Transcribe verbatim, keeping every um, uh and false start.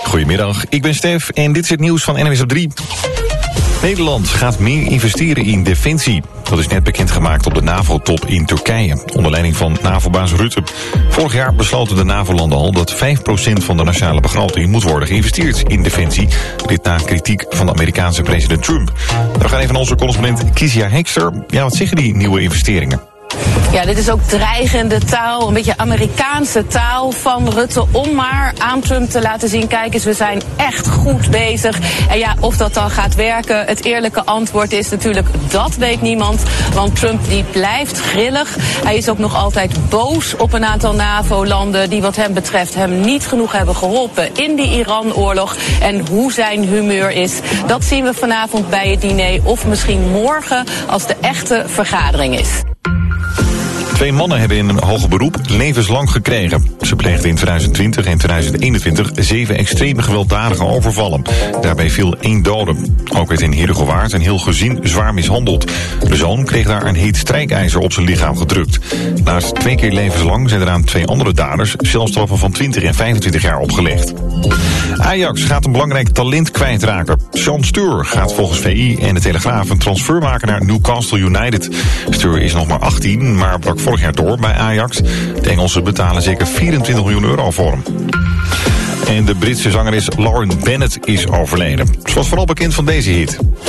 Goedemiddag, ik ben Stef en dit is het nieuws van N W S op drie. Nederland gaat meer investeren in defensie. Dat is net bekendgemaakt op de NAVO-top in Turkije, onder leiding van NAVO-baas Rutte. Vorig jaar besloten de NAVO-landen al dat vijf procent van de nationale begroting moet worden geïnvesteerd in defensie. Dit na kritiek van de Amerikaanse president Trump. We gaan even naar onze correspondent Kizia Hekster. Ja, wat zeggen die nieuwe investeringen? Ja, dit is ook dreigende taal, een beetje Amerikaanse taal van Rutte, om maar aan Trump te laten zien, kijk eens, we zijn echt goed bezig. En ja, of dat dan gaat werken, het eerlijke antwoord is natuurlijk, dat weet niemand. Want Trump die blijft grillig. Hij is ook nog altijd boos op een aantal NAVO-landen die wat hem betreft hem niet genoeg hebben geholpen in die Iran-oorlog. En hoe zijn humeur is, dat zien we vanavond bij het diner of misschien morgen als de echte vergadering is. Twee mannen hebben in een hoger beroep levenslang gekregen. Ze pleegden in twintig twintig en twintig eenentwintig zeven extreme gewelddadige overvallen. Daarbij viel één dode. Ook werd in Heerhugowaard een heel gezin zwaar mishandeld. De zoon kreeg daar een heet strijkijzer op zijn lichaam gedrukt. Naast twee keer levenslang zijn er aan twee andere daders celstraffen van twintig en vijfentwintig jaar opgelegd. Ajax gaat een belangrijk talent kwijtraken. Sean Steur gaat volgens V I en de Telegraaf een transfer maken naar Newcastle United. Steur is nog maar achttien, maar brak vorig jaar door bij Ajax. De Engelsen betalen zeker vierentwintig miljoen euro voor hem. En de Britse zangeres Lauren Bennett is overleden. Ze was vooral bekend van deze hit.